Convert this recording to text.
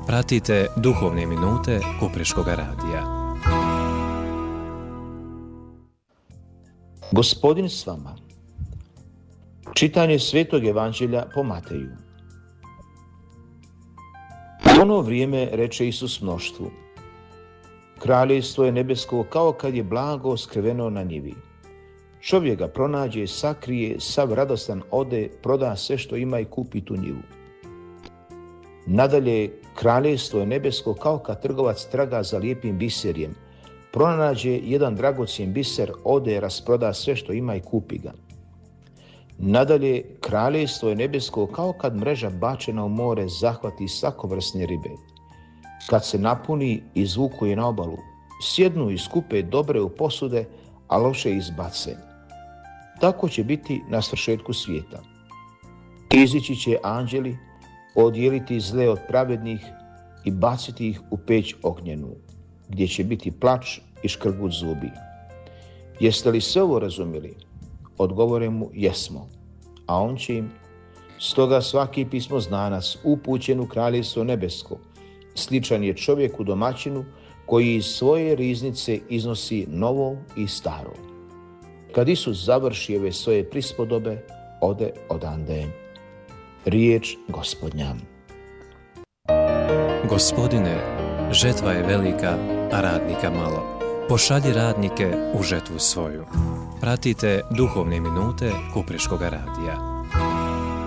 Pratite duhovne minute Kupreškog radija. Gospodin s vama. Čitanje Svetog Evanđelja po Mateju. U ono vrijeme reče Isus mnoštvu: Kraljevstvo je nebesko kao kad je blago skriveno na njivi. Čovjek ga pronađe, sakrije, sav radostan ode, proda sve što ima i kupi tu njivu. Nadalje, kraljevstvo je nebesko kao kad trgovac traga za lijepim biserjem, pronađe jedan dragocjen biser, ode, rasproda sve što ima i kupi ga. Nadalje, kraljevstvo je nebesko kao kad mreža bačena u more zahvati svakovrsne ribe. Kad se napuni, izvuku je na obalu, sjednu i skupe dobre u posude, a loše izbace. Tako će biti na svršetku svijeta. Izići će anđeli, odijeliti zle od pravednih i baciti ih u peć ognjenu, gdje će biti plač i škrgut zubi. Jeste li sve ovo razumjeli? Odgovore mu: jesmo. A on će im: stoga svaki pismoznanac upućen u kraljevstvo nebesko sličan je čovjeku domaćinu koji iz svoje riznice iznosi novo i staro. Kad Isus završi ove svoje prispodobe, ode odande. Riječ Gospodnja. Gospodine, žetva je velika, a radnika malo. Pošalji radnike u žetvu svoju. Pratite duhovne minute Kupreškog radija.